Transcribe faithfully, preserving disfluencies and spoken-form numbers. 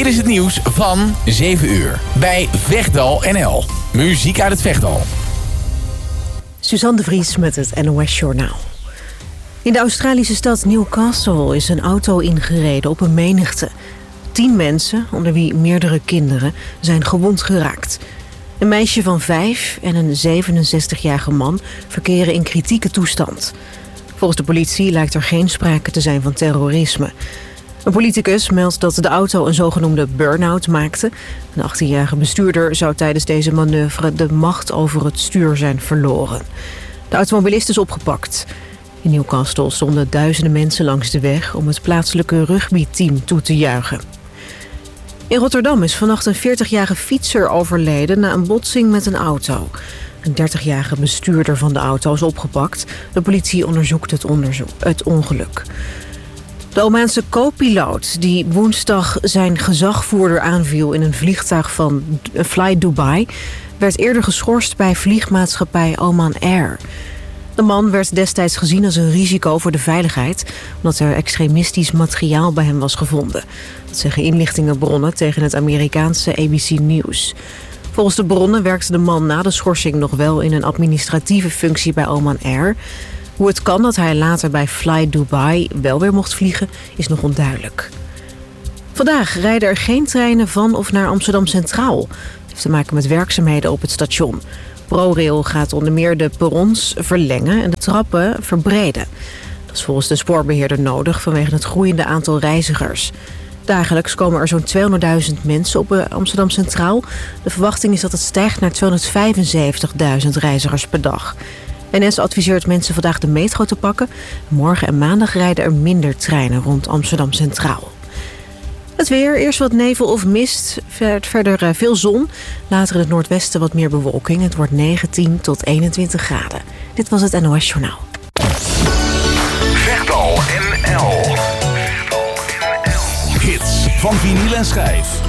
Dit is het nieuws van zeven uur. Bij Vechtdal N L. Muziek uit het Vechtdal. Suzanne de Vries met het N O S Journaal. In de Australische stad Newcastle is een auto ingereden op een menigte. Tien mensen, onder wie meerdere kinderen, zijn gewond geraakt. Een meisje van vijf en een zevenenzestigjarige man verkeren in kritieke toestand. Volgens de politie lijkt er geen sprake te zijn van terrorisme. Een politicus meldt dat de auto een zogenoemde burn-out maakte. Een achttienjarige bestuurder zou tijdens deze manoeuvre de macht over het stuur zijn verloren. De automobilist is opgepakt. In Newcastle stonden duizenden mensen langs de weg om het plaatselijke rugbyteam toe te juichen. In Rotterdam is vannacht een veertigjarige fietser overleden na een botsing met een auto. Een dertigjarige bestuurder van de auto is opgepakt. De politie onderzoekt het, onderzoek, het ongeluk. De Omaanse co-piloot die woensdag zijn gezagvoerder aanviel in een vliegtuig van Fly Dubai werd eerder geschorst bij vliegmaatschappij Oman Air. De man werd destijds gezien als een risico voor de veiligheid, omdat er extremistisch materiaal bij hem was gevonden. Dat zeggen inlichtingenbronnen tegen het Amerikaanse A B C News. Volgens de bronnen werkte de man na de schorsing nog wel in een administratieve functie bij Oman Air. Hoe het kan dat hij later bij Fly Dubai wel weer mocht vliegen, is nog onduidelijk. Vandaag rijden er geen treinen van of naar Amsterdam Centraal. Dat heeft te maken met werkzaamheden op het station. ProRail gaat onder meer de perrons verlengen en de trappen verbreden. Dat is volgens de spoorbeheerder nodig vanwege het groeiende aantal reizigers. Dagelijks komen er zo'n tweehonderdduizend mensen op Amsterdam Centraal. De verwachting is dat het stijgt naar tweehonderdvijfenzeventigduizend reizigers per dag. N S adviseert mensen vandaag de metro te pakken. Morgen en maandag rijden er minder treinen rond Amsterdam Centraal. Het weer, eerst wat nevel of mist, verder veel zon. Later in het noordwesten wat meer bewolking. Het wordt negentien tot eenentwintig graden. Dit was het N O S Journaal. Vechtdal N L. Hits van vinyl en schijf.